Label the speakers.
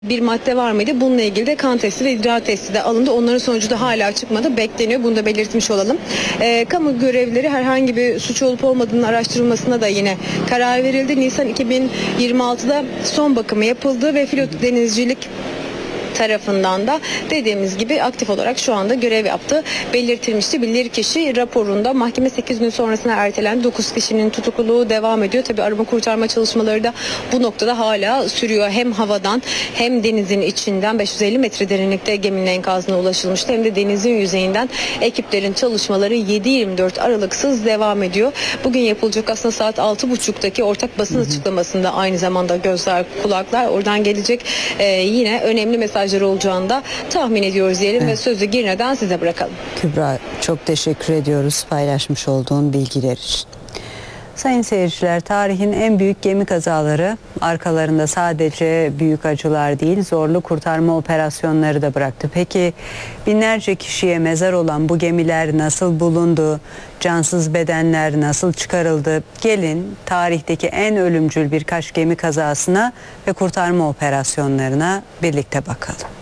Speaker 1: Bir madde var mıydı? Bununla ilgili de kan testi ve idrar testi de alındı. Onların sonucu da hala çıkmadı. Bekleniyor. Bunu da belirtmiş olalım. Kamu görevlileri herhangi bir suç olup olmadığının araştırılmasına da yine karar verildi. Nisan 2026'da son bakımı yapıldı ve Filot Denizcilik tarafından da dediğimiz gibi aktif olarak şu anda görev yaptığı belirtilmişti. Bilirkişi raporunda mahkeme 8 gün sonrasına ertelendi. 9 kişinin tutukluluğu devam ediyor. Tabii arama kurtarma çalışmaları da bu noktada hala sürüyor. Hem havadan hem denizin içinden 550 metre derinlikte geminin enkazına ulaşılmıştı. Hem de denizin yüzeyinden ekiplerin çalışmaları 7-24 aralıksız devam ediyor. Bugün yapılacak aslında saat 6.30'daki ortak basın açıklamasında aynı zamanda gözler kulaklar oradan gelecek yine önemli mesajlar olacağını da tahmin ediyoruz diyelim ve sözü Girne'den size bırakalım.
Speaker 2: Kübra, çok teşekkür ediyoruz paylaşmış olduğun bilgiler için. Sayın seyirciler, tarihin en büyük gemi kazaları arkalarında sadece büyük acılar değil, zorlu kurtarma operasyonları da bıraktı. Peki binlerce kişiye mezar olan bu gemiler nasıl bulundu? Cansız bedenler nasıl çıkarıldı? Gelin tarihteki en ölümcül birkaç gemi kazasına ve kurtarma operasyonlarına birlikte bakalım.